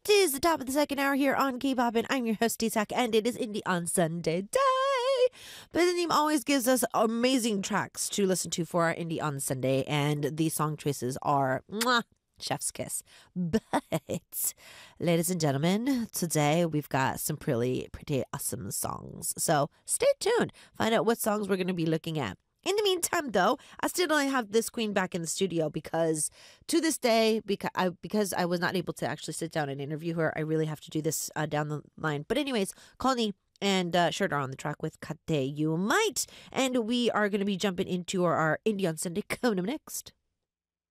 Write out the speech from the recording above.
It is the top of the second hour here on K-Pop, and I'm your host, Isak, and it is Indie on Sunday day. But the name always gives us amazing tracks to listen to for our Indie on Sunday, and the song choices are mwah, chef's kiss. But, ladies and gentlemen, today we've got some pretty awesome songs. So stay tuned. Find out what songs we're going to be looking at. In the meantime, though, I still don't have this queen back in the studio because to this day, because I was not able to actually sit down and interview her, I really have to do this down the line. But anyways, Connie and Shirt are on the track with Kate You Might. And we are going to be jumping into our Indie on Sunday coming up next.